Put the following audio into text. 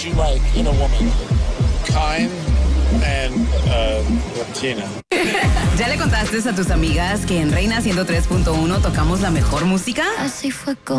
you like in a woman? Kind and Latina. ¿Ya le contaste a tus amigas que en Reina 103.1 tocamos la mejor música? Así fue como